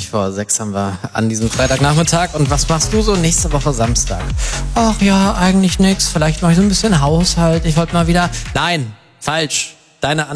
vor 6 haben wir an diesem Freitagnachmittag. Und was machst du so nächste Woche Samstag? Ach ja, eigentlich nix. Vielleicht mache ich so ein bisschen Haushalt. Ich wollte mal wieder... Nein, falsch. Deine